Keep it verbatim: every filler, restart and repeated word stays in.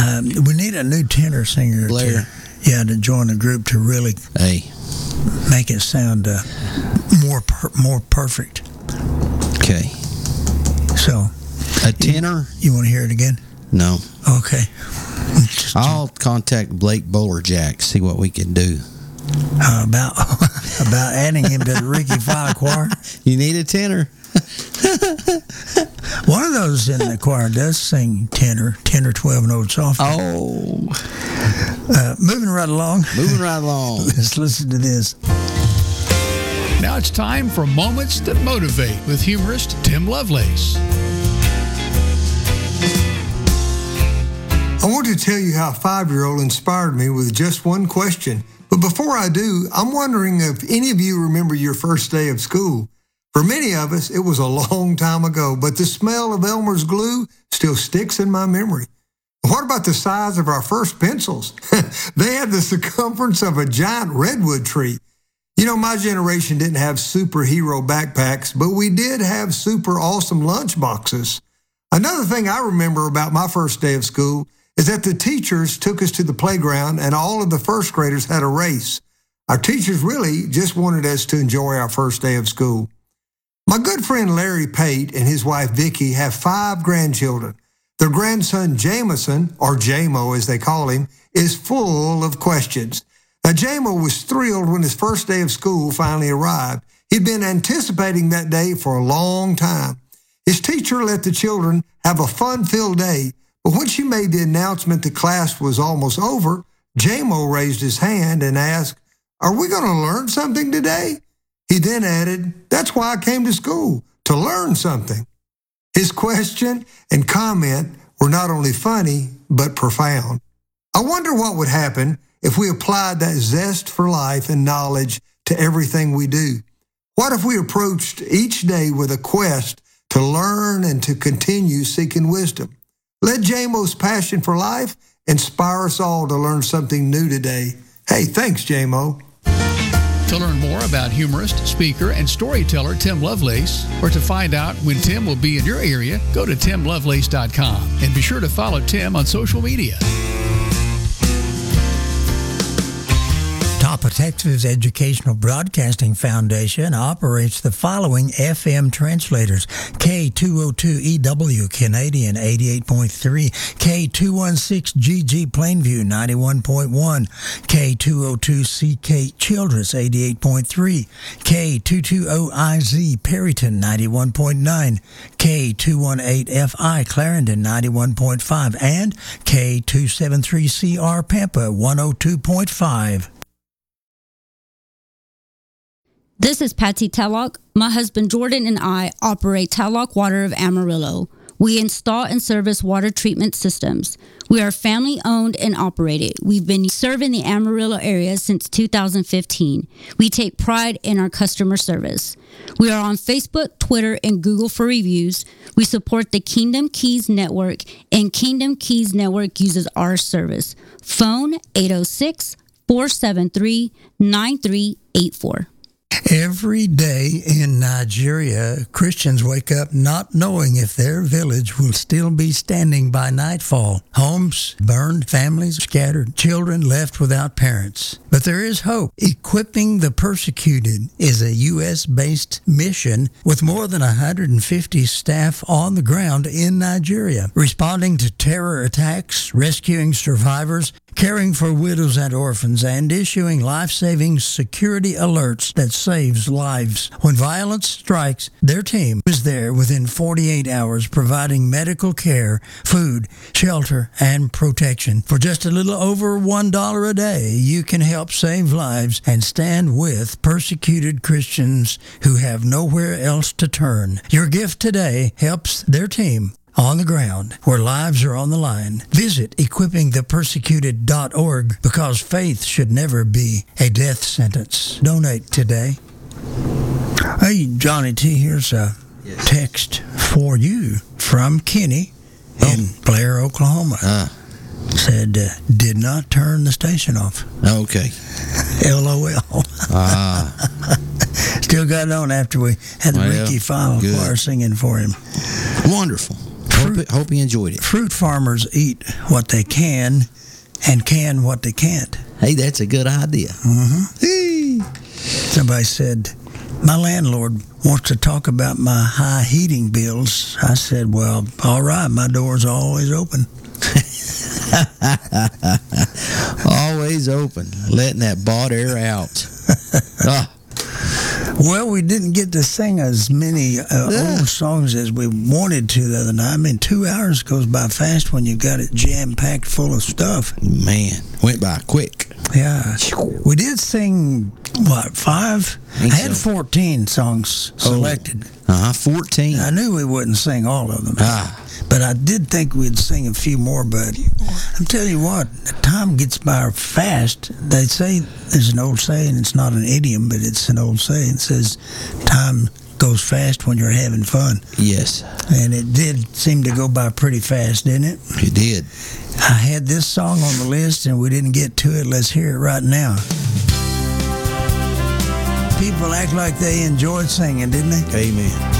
Um, we need a new tenor singer. Blair. To, yeah, to join the group to really Hey. make it sound uh, more per- more perfect. Okay. So, A tenor? you, you want to hear it again? No. Okay. Just, I'll contact Blake Bowlerjack, see what we can do. uh, about about adding him to the Ricky Fowler choir. You need a tenor. One of those in the choir does sing tenor, tenor, twelve, and old soft. Oh. Uh, moving right along. Moving right along. Let's listen to this. Now it's time for Moments That Motivate with humorist Tim Lovelace. I want to tell you how a five-year-old inspired me with just one question. But before I do, I'm wondering if any of you remember your first day of school. For many of us, it was a long time ago, but the smell of Elmer's glue still sticks in my memory. What about the size of our first pencils? They had the circumference of a giant redwood tree. You know, my generation didn't have superhero backpacks, but we did have super awesome lunch boxes. Another thing I remember about my first day of school is that the teachers took us to the playground and all of the first graders had a race. Our teachers really just wanted us to enjoy our first day of school. My good friend Larry Pate and his wife Vicky have five grandchildren. Their grandson Jameson, or Jamo as they call him, is full of questions. Now, Jamo was thrilled when his first day of school finally arrived. He'd been anticipating that day for a long time. His teacher let the children have a fun-filled day, but when she made the announcement the class was almost over, Jamo raised his hand and asked, "Are we going to learn something today?" He then added, "That's why I came to school, to learn something." His question and comment were not only funny, but profound. I wonder what would happen if we applied that zest for life and knowledge to everything we do. What if we approached each day with a quest to learn and to continue seeking wisdom? Let Jamo's passion for life inspire us all to learn something new today. Hey, thanks, Jamo. To learn more about humorist, speaker, and storyteller Tim Lovelace, or to find out when Tim will be in your area, go to tim lovelace dot com and be sure to follow Tim on social media. Top of Texas Educational Broadcasting Foundation operates the following F M translators: K two oh two E W Canadian eighty-eight point three, K two sixteen G G Plainview ninety-one point one, K two oh two C K Childress eighty-eight point three, K two twenty I Z Perryton ninety-one point nine, K two eighteen F I Clarendon ninety-one point five, and K two seventy-three C R Pampa one oh two point five. This is Patsy Tellock. My husband Jordan and I operate Tellock Water of Amarillo. We install and service water treatment systems. We are family owned and operated. We've been serving the Amarillo area since two thousand fifteen. We take pride in our customer service. We are on Facebook, Twitter, and Google for reviews. We support the Kingdom Keys Network, and Kingdom Keys Network uses our service. Phone eight oh six, four seven three, nine three eight four. Every day in Nigeria, Christians wake up not knowing if their village will still be standing by nightfall. Homes burned, families scattered, children left without parents. But there is hope. Equipping the Persecuted is a U S-based mission with more than one hundred fifty staff on the ground in Nigeria, responding to terror attacks, rescuing survivors, caring for widows and orphans, and issuing life-saving security alerts that saves lives. When violence strikes, their team is there within forty-eight hours, providing medical care, food, shelter, and protection. For just a little over one dollar a day, you can help save lives and stand with persecuted Christians who have nowhere else to turn. Your gift today helps their team on the ground where lives are on the line. Visit equipping the persecuted dot org because faith should never be a death sentence. Donate today. Hey, Johnny T, here's a yes. text for you from Kenny oh. in Blair, Oklahoma. Ah. Said, uh, did not turn the station off. Okay. L O L. Ah. Still got it on after we had the well, Ricky Fowler choir singing for him. Wonderful. Hope, hope you enjoyed it. Fruit farmers eat what they can and can what they can't. Hey, that's a good idea. Mm-hmm. Somebody said, my landlord wants to talk about my high heating bills. I said, well, all right, my door's always open. Always open, letting that bought air out. Ah. Well, we didn't get to sing as many uh, Yeah. old songs as we wanted to the other night. I mean, two hours goes by fast when you got it jam-packed full of stuff. Man, went by quick. Yeah. We did sing, what, five? I, Think had so. fourteen songs selected. Uh-huh, fourteen. I knew we wouldn't sing all of them. Ah. But I did think we'd sing a few more, but I'm telling you what, the time gets by fast. They say, there's an old saying, it's not an idiom, but it's an old saying. It says, time goes fast when you're having fun. Yes, And it did seem to go by pretty fast, didn't it? you did. I had this song on the list, and we didn't get to it. Let's hear it right now. People act like they enjoyed singing, didn't they? Amen.